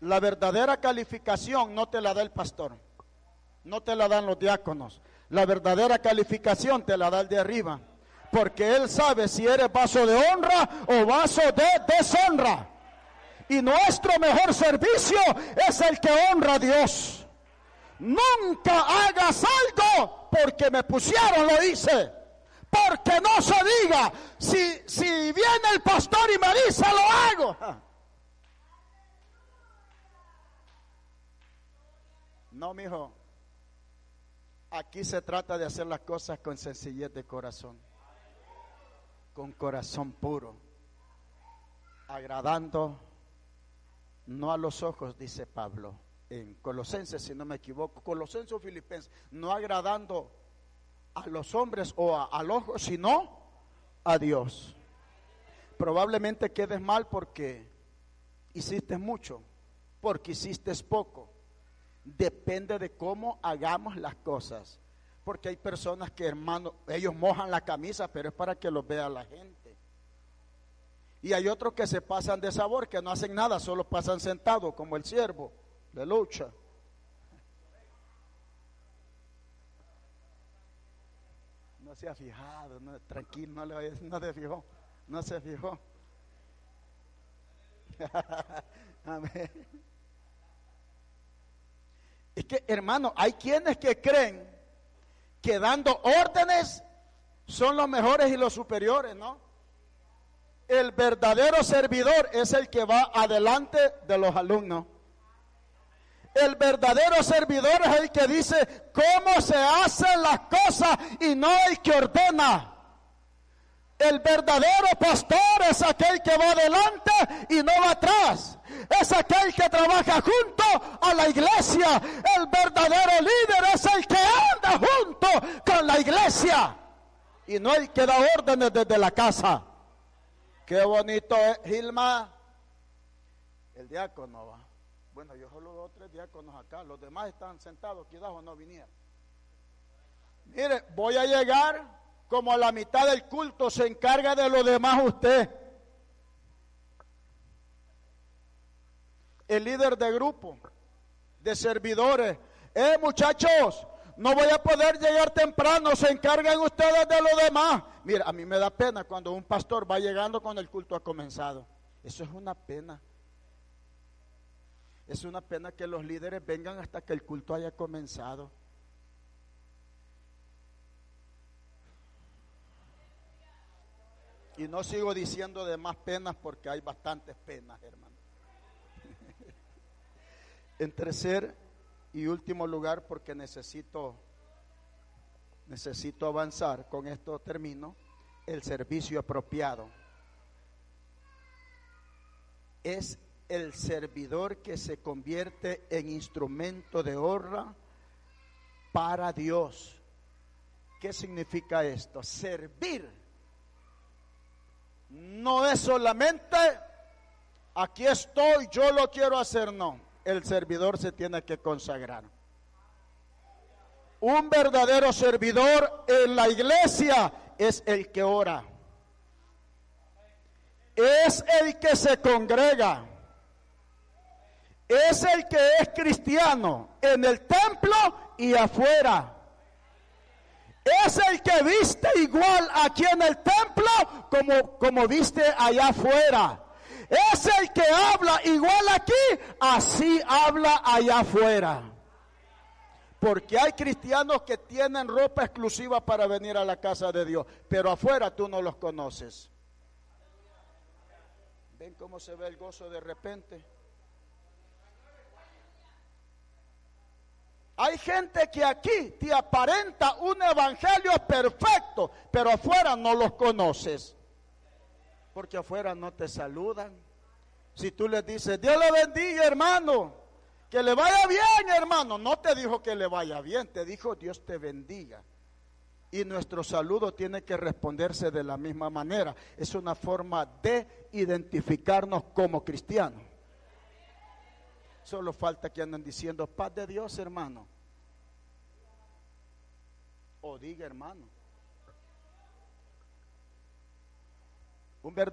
La verdadera calificación no te la da el pastor, no te la dan los diáconos. La verdadera calificación te la da el de arriba, porque Él sabe si eres vaso de honra o vaso de deshonra. Y nuestro mejor servicio es el que honra a Dios. Nunca hagas algo porque me pusieron, lo hice. Porque no se diga, si viene el pastor y me dice, lo hago. No, mijo. Aquí se trata de hacer las cosas con sencillez de corazón, con corazón puro, agradando no a los ojos, dice Pablo en Colosenses, si no me equivoco, Colosenses o Filipenses, no agradando a los hombres o al ojo, sino a Dios. Probablemente quedes mal porque hiciste mucho, porque hiciste poco. Depende de cómo hagamos las cosas, porque hay personas que, hermano, ellos mojan la camisa, pero es para que los vea la gente. Y hay otros que se pasan de sabor, que no hacen nada, solo pasan sentados, como el siervo de lucha. No se ha fijado, no, tranquilo, no se fijó, no se fijó. Amén. Es que, hermano, hay quienes que creen que dando órdenes son los mejores y los superiores, ¿no? El verdadero servidor es el que va adelante de los alumnos. El verdadero servidor es el que dice cómo se hacen las cosas y no el que ordena. El verdadero pastor es aquel que va adelante y no va atrás. Es aquel que trabaja junto a la iglesia. El verdadero líder es el que anda junto con la iglesia y no el que da órdenes desde la casa. Qué bonito es, Gilma. El diácono va. Bueno, yo solo veo 3 diáconos acá. Los demás están sentados, cuidado, no vinieron. Mire, voy a llegar como a la mitad del culto. Se encarga de lo demás usted. El líder de grupo, de servidores. Muchachos, no voy a poder llegar temprano, se encargan ustedes de lo demás. Mira, a mí me da pena cuando un pastor va llegando cuando el culto ha comenzado. Eso es una pena. Es una pena que los líderes vengan hasta que el culto haya comenzado. Y no sigo diciendo de más penas porque hay bastantes penas, hermano. En tercer y último lugar, porque necesito avanzar, con esto termino, el servicio apropiado. Es el servidor que se convierte en instrumento de honra para Dios. ¿Qué significa esto? Servir no es solamente aquí estoy, yo lo quiero hacer, no. El servidor se tiene que consagrar. Un verdadero servidor en la iglesia es el que ora, es el que se congrega, es el que es cristiano en el templo y afuera. Es el que viste igual aquí en el templo como viste allá afuera. Es el que habla igual aquí, así habla allá afuera. Porque hay cristianos que tienen ropa exclusiva para venir a la casa de Dios, pero afuera tú no los conoces. ¿Ven cómo se ve el gozo de repente? Hay gente que aquí te aparenta un evangelio perfecto, pero afuera no los conoces. Porque afuera no te saludan. Si tú les dices, Dios le bendiga, hermano, que le vaya bien, hermano, no te dijo que le vaya bien, te dijo Dios te bendiga. Y nuestro saludo tiene que responderse de la misma manera. Es una forma de identificarnos como cristianos. Solo falta que anden diciendo paz de Dios, hermano. O diga, hermano. Un verdadero